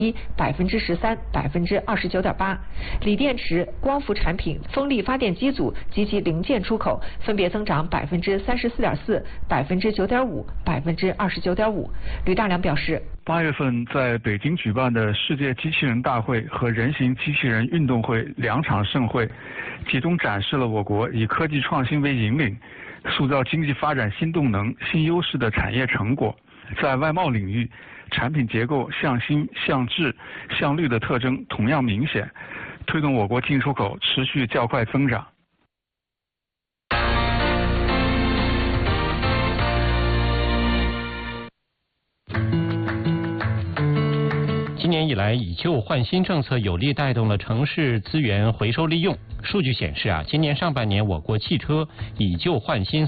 13%、29.8%。锂电池、光伏产品、风力发电机组及其零件出口分别增长34.4%、9.5%、29.5%。吕大良表示 ，8月份在北京举办的世界机器人大会和人形机器人运动会2场盛会，集中展示了我国以科技创新为引领，塑造经济发展新动能、新优势的产业成果。在外贸领域，产品结构向新、向质、向绿的特征同样明显，推动我国进出口持续较快增长。 今年以来，以旧换新政策有力带动了城市资源回收利用。数据显示今年上半年我国汽车以旧换新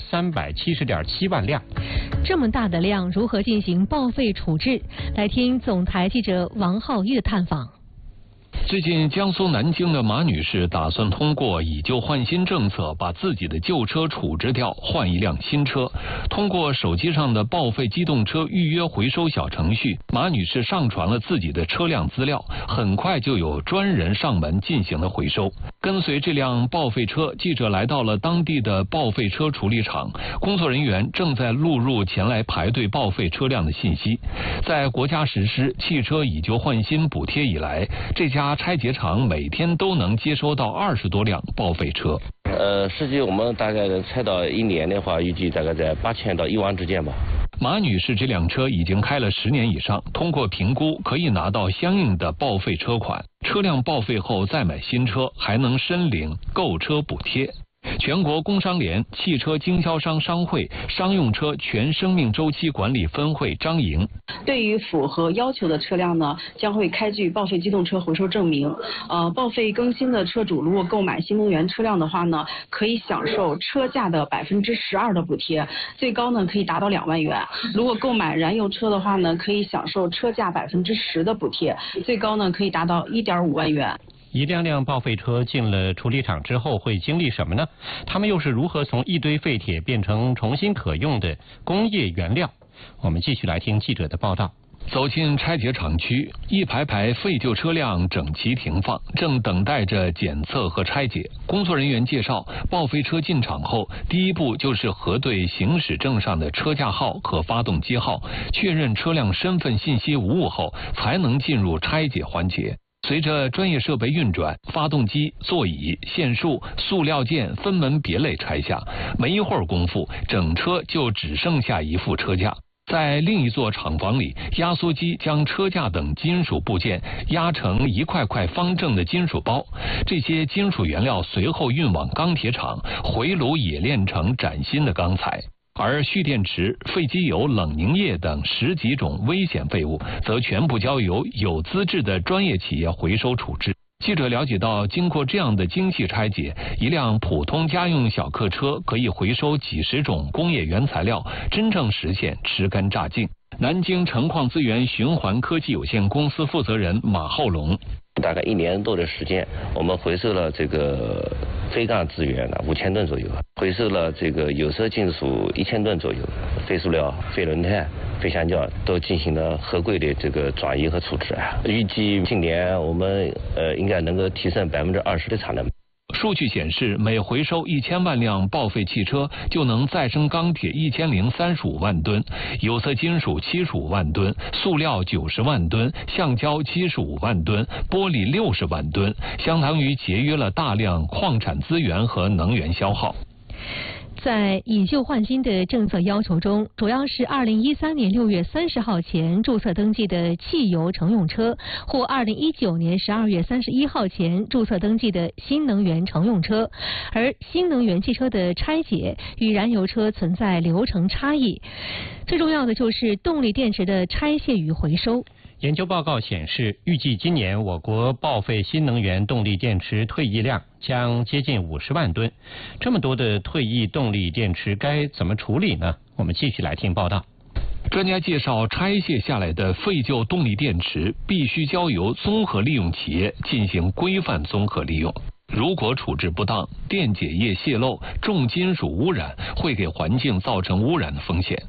370.7万辆。 这么大的量，如何进行报废处置？来听总台记者王浩一的探访。 最近，江苏南京的马女士打算通过以旧换新政策，把自己的旧车处置掉，换一辆新车。通过手机上的报废机动车预约回收小程序，马女士上传了自己的车辆资料，很快就有专人上门进行了回收。跟随这辆报废车，记者来到了当地的报废车处理厂，工作人员正在录入前来排队报废车辆的信息。在国家实施汽车以旧换新补贴以来，这家拆解厂每天都能接收到20多辆报废车。 实际我们大概拆到1年的话，预计大概在8000到1万之间吧。 马女士这辆车已经开了10年以上，通过评估可以拿到相应的报废车款，车辆报废后再买新车，还能申领购车补贴。全国工商联汽车经销商商会商用车全生命周期管理分会张莹， 对于符合要求的车辆呢，将会开具报废机动车回收证明。报废更新的车主如果购买新能源车辆的话呢，可以享受车价的12%的补贴，最高呢可以达到2万元。如果购买燃油车的话呢，可以享受车价10%的补贴，最高呢可以达到1.5万元。 一辆辆报废车进了处理厂之后会经历什么呢？它们又是如何从一堆废铁变成重新可用的工业原料？我们继续来听记者的报道。 走进拆解厂区，一排排废旧车辆整齐停放，正等待着检测和拆解。工作人员介绍，报废车进厂后，第一步就是核对行驶证上的车架号和发动机号，确认车辆身份信息无误后，才能进入拆解环节。随着专业设备运转，发动机、座椅、线束、塑料件分门别类拆下，没一会儿功夫，整车就只剩下一副车架。在另一座厂房里，压缩机将车架等金属部件压成一块块方正的金属包，这些金属原料随后运往钢铁厂，回炉冶炼成崭新的钢材。而蓄电池、废机油、冷凝液等10几种危险废物，则全部交由有资质的专业企业回收处置。记者了解到，经过这样的精细拆解，一辆普通家用小客车可以回收几十种工业原材料，真正实现吃干榨净。南京成矿资源循环科技有限公司负责人马浩龙， 大概1年多的时间，我们回收了这个废钢资源5000吨左右，回收了这个有色金属1000吨左右，废塑料、废轮胎、废橡胶都进行了合规的这个转移和处置。预计今年我们应该能够提升20%的产能。 数据显示，每回收1000万辆报废汽车，就能再生钢铁1035万吨，有色金属75万吨，塑料90万吨，橡胶75万吨，玻璃60万吨，相当于节约了大量矿产资源和能源消耗。 在以旧换新的政策要求中，主要是2013年6月30号前注册登记的汽油乘用车，或2019年12月31号前注册登记的新能源乘用车。而新能源汽车的拆解与燃油车存在流程差异，最重要的就是动力电池的拆卸与回收。 研究报告显示，预计今年我国报废新能源动力电池退役量将接近50万吨。这么多的退役动力电池该怎么处理呢？我们继续来听报道。 专家介绍，拆卸下来的废旧动力电池必须交由综合利用企业进行规范综合利用。如果处置不当，电解液泄漏、重金属污染，会给环境造成污染的风险。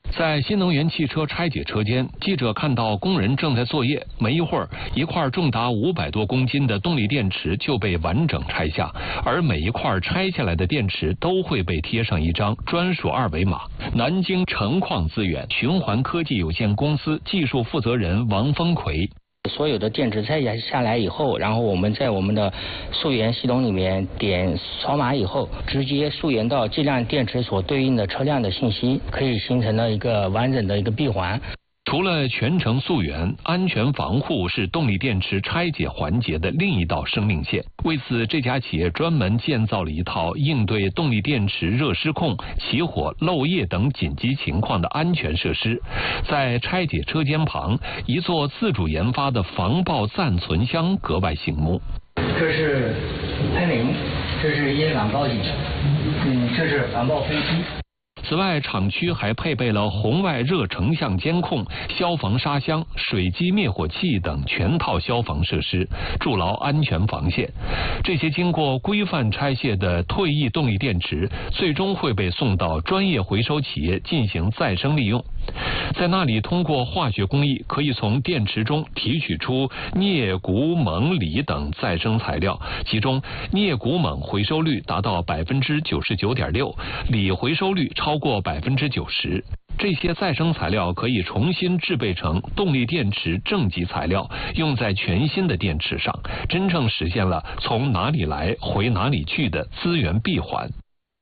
在新能源汽车拆解车间，记者看到工人正在作业。没一会儿，一块重达500多公斤的动力电池就被完整拆下，而每一块拆下来的电池都会被贴上一张专属2维码。南京成矿资源循环科技有限公司技术负责人王峰奎。 所有的电池拆下来以后，然后我们在我们的溯源系统里面点扫码以后，直接溯源到这辆电池所对应的车辆的信息，可以形成了一个完整的一个闭环。 除了全程溯源，安全防护是动力电池拆解环节的另一道生命线。为此，这家企业专门建造了一套应对动力电池热失控、起火、漏液等紧急情况的安全设施。在拆解车间旁，一座自主研发的防爆暂存箱格外醒目。 这是喷淋，这是烟感报警，这是防爆分析。 此外，厂区还配备了红外热成像监控、消防沙箱、水机灭火器等全套消防设施，筑牢安全防线。这些经过规范拆卸的退役动力电池，最终会被送到专业回收企业进行再生利用。在那里，通过化学工艺，可以从电池中提取出镍、钴、锰、锂等再生材料，其中镍、钴、锰回收率达到99.6%，锂回收率超过90%。这些再生材料可以重新制备成动力电池正极材料，用在全新的电池上，真正实现了从哪里来回哪里去的资源闭环。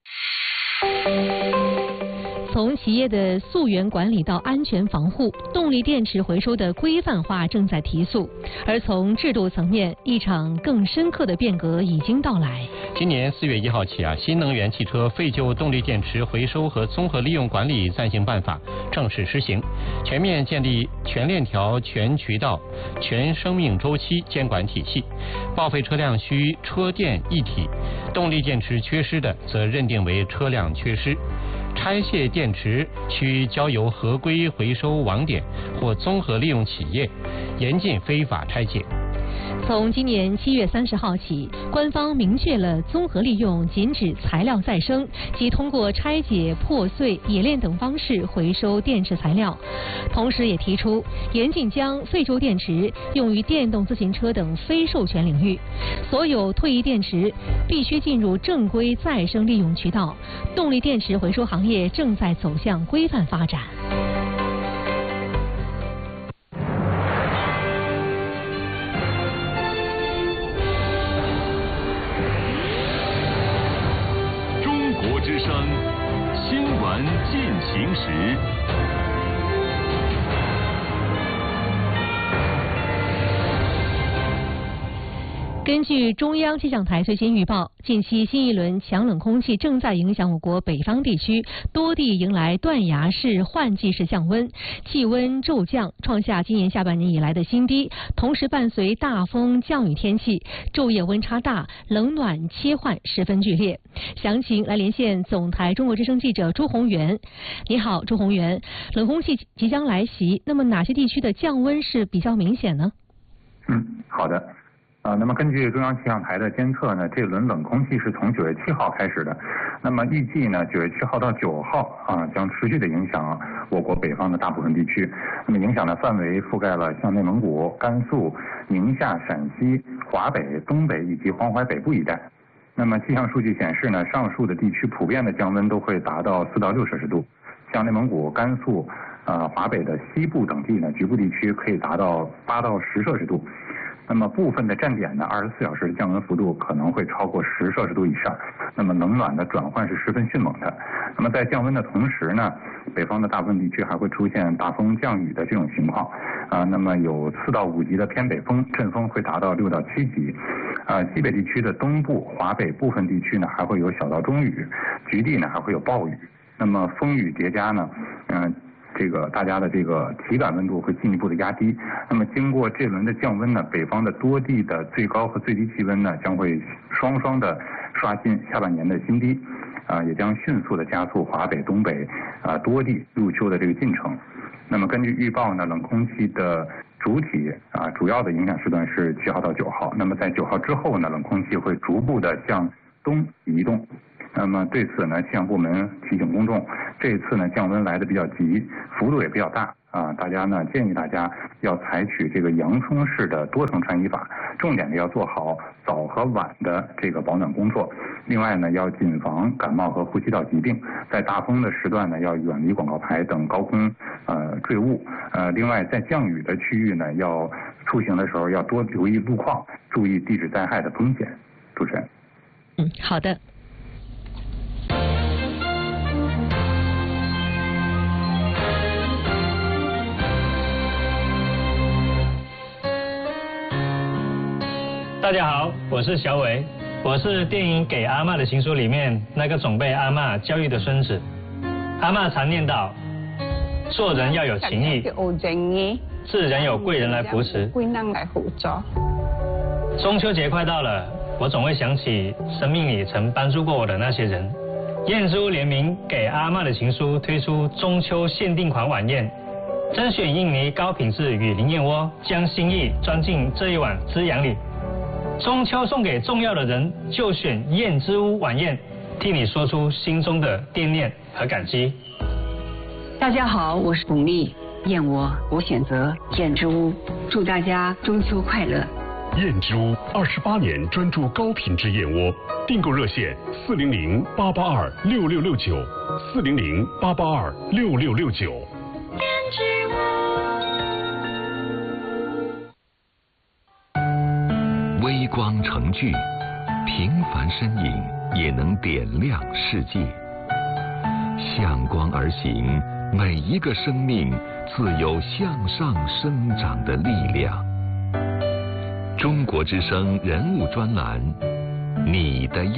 从企业的溯源管理到安全防护，动力电池回收的规范化正在提速。而从制度层面，一场更深刻的变革已经到来。 今年4月1号起新能源汽车废旧动力电池回收和综合利用管理暂行办法正式施行，全面建立全链条、全渠道、全生命周期监管体系。报废车辆需车电一体，动力电池缺失的则认定为车辆缺失。拆卸电池需交由合规回收网点或综合利用企业，严禁非法拆解。 从今年7月30号起，官方明确了综合利用仅指材料再生，即通过拆解、破碎、冶炼等方式回收电池材料。同时也提出严禁将废旧电池用于电动自行车等非授权领域，所有退役电池必须进入正规再生利用渠道。动力电池回收行业正在走向规范发展。 之声新闻进行时。 根据中央气象台最新预报，近期新一轮强冷空气正在影响我国北方地区，多地迎来断崖式换季式降温，气温骤降，创下今年下半年以来的新低，同时伴随大风降雨天气，昼夜温差大，冷暖切换十分剧烈。详情来连线总台中国之声记者朱宏元。你好，朱宏元，冷空气即将来袭，那么哪些地区的降温是比较明显呢？ 好的。那么根据中央气象台的监测呢，这轮冷空气是从9月7号开始的。那么预计呢，9月7号到9号将持续的影响我国北方的大部分地区。那么影响的范围覆盖了像内蒙古、甘肃、宁夏、陕西、华北、东北以及黄淮北部一带。那么气象数据显示呢，上述的地区普遍的降温都会达到4到6摄氏度，像内蒙古、甘肃、华北的西部等地呢，局部地区可以达到8到10摄氏度。那么部分的站点呢，24小时的降温幅度可能会超过10摄氏度以上。那么冷暖的转换是十分迅猛的。那么在降温的同时呢，北方的大部分地区还会出现大风降雨的这种情况。那么有4到5级的偏北风，阵风会达到6到7级。西北地区的东部、华北部分地区呢，还会有小到中雨，局地呢还会有暴雨。那么风雨叠加呢，大家的这个体感温度会进一步的压低。那么经过这轮的降温呢，北方的多地的最高和最低气温呢将会双双的刷新下半年的新低，也将迅速的加速华北、东北多地入秋的这个进程。那么根据预报呢，冷空气的主要的影响时段是7号到9号。那么在9号之后呢，冷空气会逐步的向东移动。 那么对此呢，气象部门提醒公众，这一次呢降温来得比较急，幅度也比较大啊，大家呢建议大家要采取这个洋葱式的多层穿衣法，重点的要做好早和晚的这个保暖工作。另外呢，要谨防感冒和呼吸道疾病，在大风的时段呢，要远离广告牌等高空坠物。另外在降雨的区域呢，要出行的时候要多留意路况，注意地质灾害的风险。主持人。 好的。 大家好，我是小伟，我是电影《给阿嬷的情书》里面那个总被阿嬷教育的孙子。阿嬷常念叨，做人要有情义，自然有贵人来扶持。中秋节快到了，我总会想起生命里曾帮助过我的那些人。燕之屋联名《给阿嬷的情书》推出中秋限定款晚宴，甄选印尼高品质雨林燕窝，将心意装进这一碗滋养里。中秋送给重要的人，就选燕之屋晚宴，替你说出心中的惦念和感激。 大家好，我是巩俐，燕窝我选择燕之屋，祝大家中秋快乐。 燕之屋28年专注高品质燕窝，订购热线400-882-6669，400-882-6669。 微光成炬，平凡身影也能点亮世界。向光而行，每一个生命自有向上生长的力量。中国之声人物专栏，你的